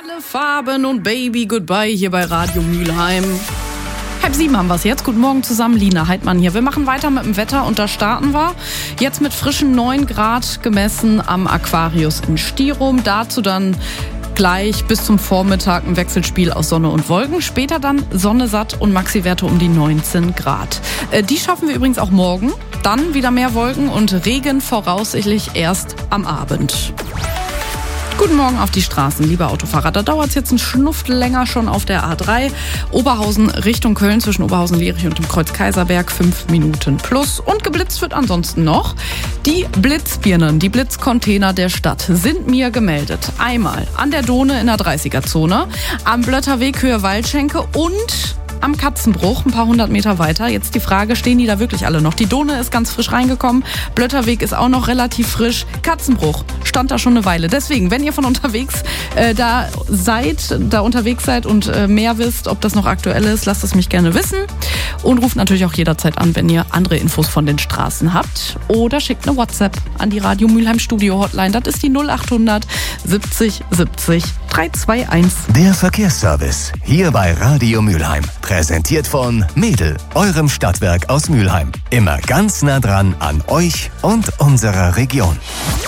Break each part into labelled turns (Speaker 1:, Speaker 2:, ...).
Speaker 1: Alle Farben und Baby Goodbye hier bei Radio Mülheim. 6:30 haben wir es jetzt. Guten Morgen zusammen, Lina Heidmann hier. Wir machen weiter mit dem Wetter und da starten wir jetzt mit frischen 9 Grad gemessen am Aquarius in Stirum. Dazu dann gleich bis zum Vormittag ein Wechselspiel aus Sonne und Wolken. Später dann Sonne satt und Maxi-Werte um die 19 Grad. Die schaffen wir übrigens auch morgen. Dann wieder mehr Wolken und Regen voraussichtlich erst am Abend. Guten Morgen auf die Straßen, liebe Autofahrer. Da dauert es jetzt einen Schnuff länger schon auf der A3. Oberhausen Richtung Köln zwischen Oberhausen-Lierich und dem Kreuz Kaiserberg 5 Minuten plus. Und geblitzt wird ansonsten noch. Die Blitzbirnen, die Blitzcontainer der Stadt sind mir gemeldet. Einmal an der Dohne in der 30er-Zone, am Blötterweg Höhe Waldschenke und am Katzenbruch, ein paar 100 Meter weiter. Jetzt die Frage, stehen die da wirklich alle noch? Die Dohne ist ganz frisch reingekommen, Blötterweg ist auch noch relativ frisch, Katzenbruch stand da schon eine Weile. Deswegen, wenn ihr von unterwegs da unterwegs seid und mehr wisst, ob das noch aktuell ist, lasst es mich gerne wissen. Und ruft natürlich auch jederzeit an, wenn ihr andere Infos von den Straßen habt. Oder schickt eine WhatsApp an die Radio Mülheim Studio Hotline. Das ist die 0800 70 70 321.
Speaker 2: Der Verkehrsservice hier bei Radio Mülheim. Präsentiert von Mädel, eurem Stadtwerk aus Mülheim. Immer ganz nah dran an euch und unserer Region.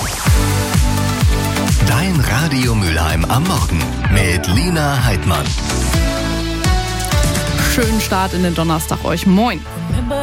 Speaker 2: Dein Radio Mülheim am Morgen mit Lina Heidmann.
Speaker 1: Schönen Start in den Donnerstag euch. Moin.